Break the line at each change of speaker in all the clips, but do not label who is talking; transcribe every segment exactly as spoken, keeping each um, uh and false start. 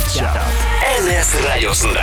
эн эс радиосында.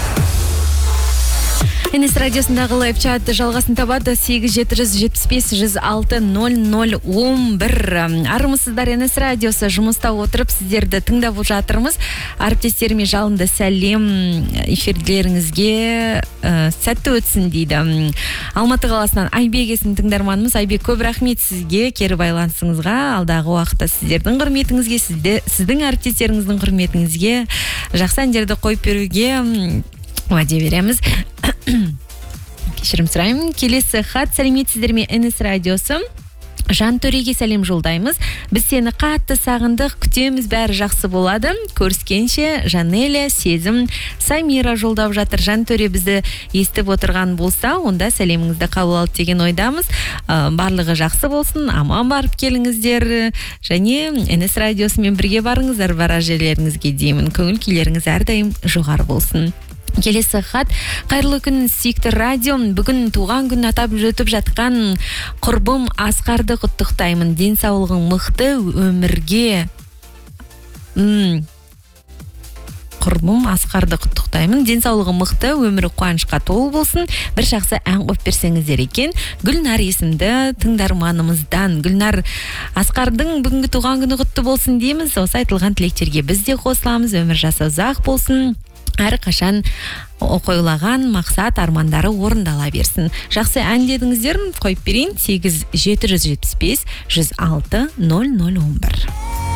эн эс радиосындағы лайв чат жалғасын табады. сегіз жеті жүз жетпіс бес жүз алты нөл нөл он бір. Армысыздар, эн эс радиосы жұмыста отырып сіздерді тыңдап жатырмыз. Әріптестеріме жалынды сәлем, эфирлеріңізге ә, сәтті өтсін дейді. Алматы қаласынан Айбек есімді тыңдарманымыз. Айбек, көп рахмет сізге, кері байланысыңызға. Алдағы уақытта сіздердің құрметіңізге, сізде, сіздің әріптестеріңіздің құрметіңізге жақсы әндерді қойып беруге уәде береміз. Кешірім сұраймын. Келесі хат: сәлеметсіздер ме, эн эс радиосы? Жантөреге сәлем жолдаймыз. Біз сені қатты сағындық, күтеміз, бәрі жақсы болады. Көріскенше, Жанеля, Сезім, Самира жолдап жатыр. Жантөре бізді естіп отырған болса, онда сәлеміңізді қабыл алды деген ойдамыз. Ә, барлығы жақсы болсын, аман барып келіңіздер. Және эн эс радиосымен бірге барыңыздар, бара жерлеріңізге деймін. Көңіл күйлеріңіз әрдайым жоғары болсын. Келесі хат: қайырлы күн, сүйікті радио. Бүгін туған күн атап өтіп жатқан құрбым Асқарды құттықтаймын. Денсаулығың мықты, өмірге М құрбым Асқарды құттықтаймын. Денсаулығы мықты, өмірі қуанышқа толы болсын. Бір жақсы ән қойып берсеңіздер екен. Гүлнар есімді тыңдарманымыздан. Гүлнар, Асқардың бүгінгі туған күні құтты болсын дейміз. Осы айтылған тілектерге біз де қосыламыз. Өмір жасы ұзақ болсын. Әрі қашан қойылаған мақсат армандары орындала берсін. Жақсы ән дедіңіздер, қойып берейін. сегіз жеті жүз жетпіс бес жүз алты нөл нөл он бір.